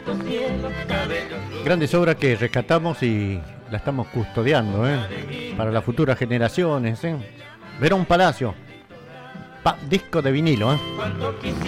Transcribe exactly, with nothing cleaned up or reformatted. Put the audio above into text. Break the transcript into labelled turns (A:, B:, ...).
A: Grandes obras que rescatamos y la estamos custodiando, ¿eh? Para las futuras generaciones, ¿eh? Verón Palacio, pa- disco de vinilo, ¿eh?